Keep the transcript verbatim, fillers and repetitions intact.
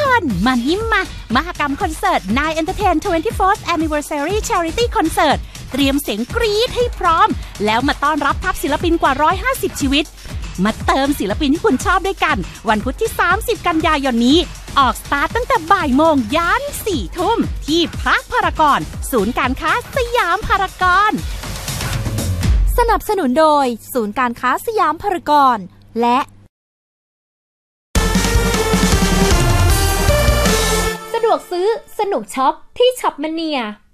คนมานิ่มมามหกรรมคอนเสิร์ต Nine Entertain ทเวนตี้โฟร์ Anniversary Charity Concert เตรียมเสียงกรี๊ดให้พร้อมแล้วมาต้อนรับทัพศิลปินกว่าหนึ่งร้อยห้าสิบชีวิตมาเติมศิลปินที่คุณชอบด้วยกันวันพุธที่สามสิบกันยายนนี้ออกสตาร์ตตั้งแต่บ่ายโมงยันสี่ทุ่มที่พาร์คพารากอนศูนย์การค้าสยามพารากอนสนับสนุนโดยศูนย์การค้าสยามพารากอนและสะดวกซื้อสนุกช็อปที่ช็อปมะเนีย